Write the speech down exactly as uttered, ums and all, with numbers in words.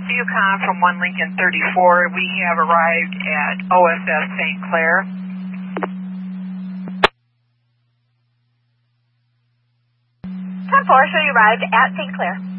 Viewcom from one Lincoln thirty-four. We have arrived at O S S Saint Clair. ten four, so you arrived at Saint Clair.